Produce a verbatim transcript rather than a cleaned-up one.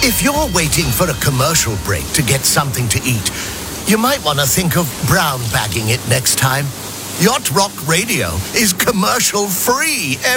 If you're waiting for a commercial break to get something to eat, you might want to think of brown bagging it next time. Yacht Rock Radio is commercial free